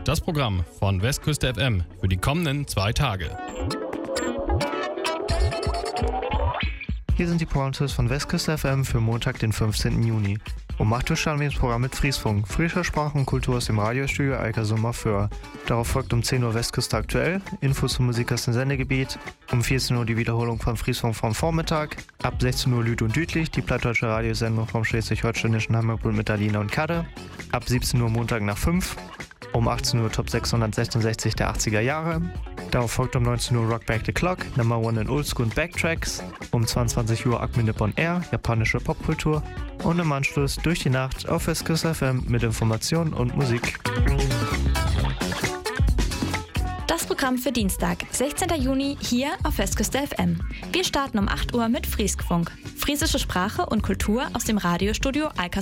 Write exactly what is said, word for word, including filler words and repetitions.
Das Programm von Westküste F M für die kommenden zwei Tage. Hier sind die Programmtipps von Westküste F M für Montag, den fünfzehnten Juni. Um acht Uhr starten wir das Programm mit Friesfunk, frischer Sprache und Kultur aus dem Radiostudio Eikersummer Föhr. Darauf folgt um zehn Uhr Westküste aktuell, Infos zur Musik aus dem Sendegebiet, um vierzehn Uhr die Wiederholung von Friesfunk vom Vormittag, ab sechzehn Uhr Lüd und Düdlich, die plattdeutsche Radiosendung vom schleswig-holsteinischen Hammerbund mit Alina und Kadde, ab siebzehn Uhr Montag nach fünf, um achtzehn Uhr Top sechshundertsechsundsechzig der achtziger Jahre. Darauf folgt um neunzehn Uhr Rock Back the Clock, Number One in Oldschool und Backtracks. Um zweiundzwanzig Uhr Akme Nippon Air, japanische Popkultur. Und im Anschluss durch die Nacht auf Westküste F M mit Informationen und Musik. Das Programm für Dienstag, sechzehnten Juni, hier auf Westküste F M. Wir starten um acht Uhr mit Frieskfunk. Friesische Sprache und Kultur aus dem Radiostudio Eikersummer